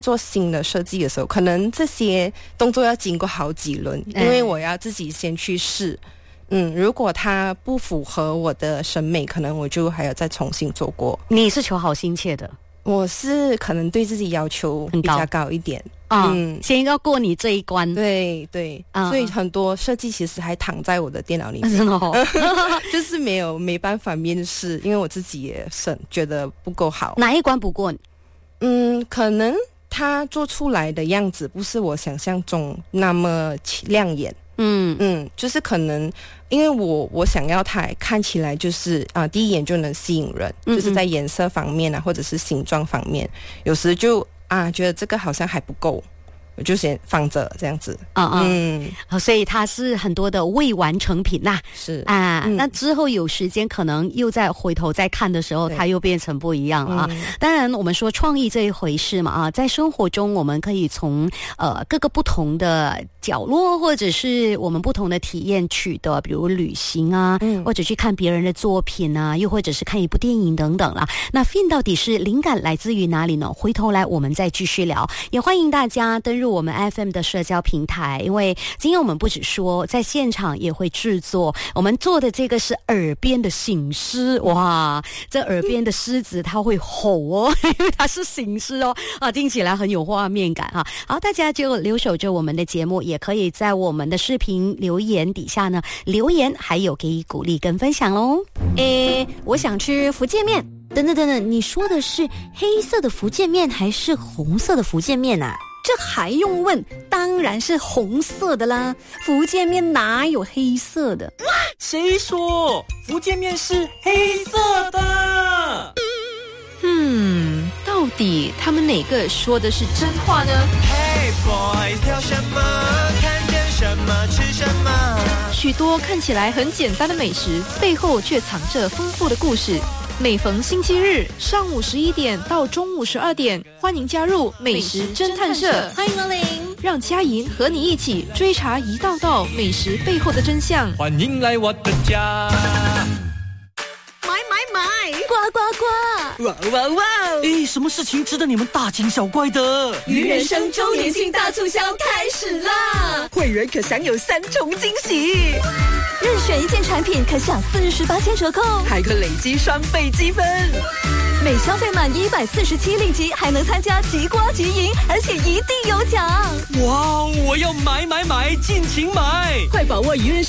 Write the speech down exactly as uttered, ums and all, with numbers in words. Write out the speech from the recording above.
做新的设计的时候，可能这些动作要经过好几轮，因为我要自己先去试。嗯，如果它不符合我的审美，可能我就还要再重新做过。 你是求好心切的？ 我是可能对自己要求比较高一点啊，嗯，先要过你这一关。 对对、啊，所以很多设计其实还躺在我的电脑里面， 真的哦， 就是没有没办法面试，因为我自己也是觉得不够好。 哪一关不过？ 嗯，可能他做出来的样子不是我想象中那么亮眼。嗯嗯，就是可能因为我我想要它看起来就是啊、呃，第一眼就能吸引人，嗯嗯，就是在颜色方面啊，或者是形状方面，有时就啊觉得这个好像还不够，我就先放着这样子。 嗯嗯，嗯，所以它是很多的未完成品啦。 是啊、嗯，那之后有时间可能又再回头再看的时候，它又变成不一样了啊。嗯、当然，我们说创意这一回事嘛啊，在生活中我们可以从呃各个不同的角落，或者是我们不同的体验取得，比如旅行啊，嗯、或者去看别人的作品啊，又或者是看一部电影等等啦。那 Fin 到底是灵感来自于哪里呢？回头来我们再继续聊，也欢迎大家登入我们 F M 的社交平台，因为今天我们不只说在现场也会制作，我们做的这个是耳边的醒狮。哇，这耳边的狮子它会吼哦，因为它是醒狮哦啊，听起来很有画面感哈。好，大家就留守着我们的节目，也可以在我们的视频留言底下呢留言，还有给予鼓励跟分享咯。 诶，我想吃福建面。等等等等，你说的是黑色的福建面还是红色的福建面啊？ 这还用问？当然是红色的啦！福建面哪有黑色的？ 谁说福建面是黑色的？ 嗯，到底他们哪个说的是真话呢？ Hey boys， 挑什么？看见什么吃什么？ 许多看起来很简单的美食，背后却藏着丰富的故事。每逢星期日上午十一点到中午十二点，欢迎加入美食侦探社， 欢迎光临， 让佳莹和你一起追查一道道美食背后的真相。 欢迎来我的家， 买买买， 呱呱呱， 哇哇哇！ 诶，什么事情值得你们大惊小怪的？ 鱼人生周年庆大促销开始啦！会员可享有三重惊喜。 任选一件产品可享四十八千折扣， 还可累积双倍积分。 每消费满一百四十七令吉，还能参加即刮即赢，而且一定有奖。 哇，我要买买买，尽情买！ 快把握鱼人生